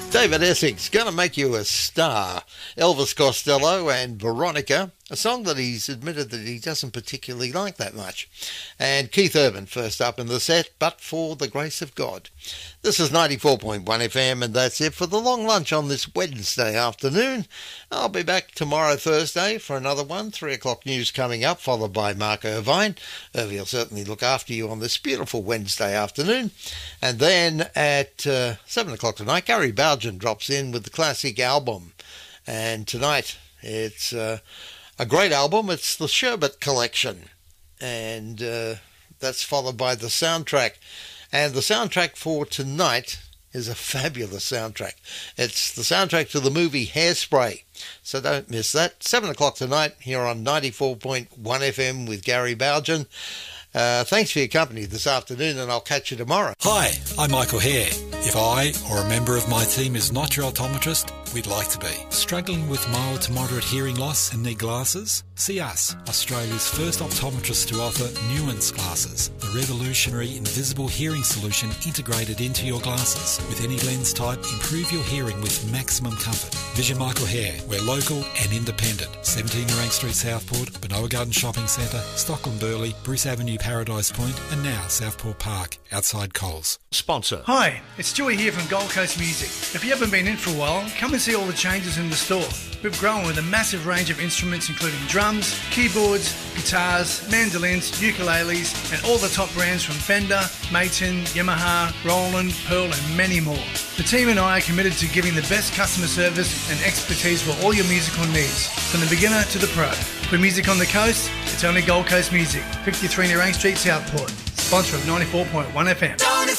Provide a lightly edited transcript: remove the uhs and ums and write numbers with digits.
David Essex, Gonna Make You a Star. Elvis Costello and Veronica, a song that he's admitted that he doesn't particularly like that much. And Keith Urban first up in the set, But for the Grace of God. This is 94.1 FM, and that's it for the long lunch on this Wednesday afternoon. I'll be back tomorrow, Thursday, for another one. 3 o'clock news coming up, followed by Mark Irvine. Irvine will certainly look after you on this beautiful Wednesday afternoon. And then at 7 o'clock tonight, Gary Bowden drops in with the classic album. And tonight, it's a great album. It's the Sherbet Collection. And that's followed by the soundtrack. And the soundtrack for tonight is a fabulous soundtrack. It's the soundtrack to the movie Hairspray. So don't miss that. 7 o'clock tonight here on 94.1 FM with Gary Bowden. Thanks for your company this afternoon, and I'll catch you tomorrow. Hi, I'm Michael Hare. If I or a member of my team is not your optometrist, we'd like to be. Struggling with mild to moderate hearing loss and need glasses? See us, Australia's first optometrist to offer Nuance glasses, the revolutionary invisible hearing solution integrated into your glasses. With any lens type, improve your hearing with maximum comfort. Vision Michael Hare. We're local and independent. 17 Nerang Street, Southport, Benoa Garden Shopping Centre, Stockland Burleigh, Bruce Avenue, Paradise Point, and now Southport Park, outside Coles. Sponsor. Hi, it's Stewie here from Gold Coast Music. If you haven't been in for a while, come and see all the changes in the store. We've grown with a massive range of instruments including drums, keyboards, guitars, mandolins, ukuleles, and all the top brands from Fender, Maton, Yamaha, Roland, Pearl, and many more. The team and I are committed to giving the best customer service and expertise for all your musical needs, from the beginner to the pro. For music on the coast, it's only Gold Coast Music, 53 Nerang Street, Southport. Sponsor of 94.1 FM.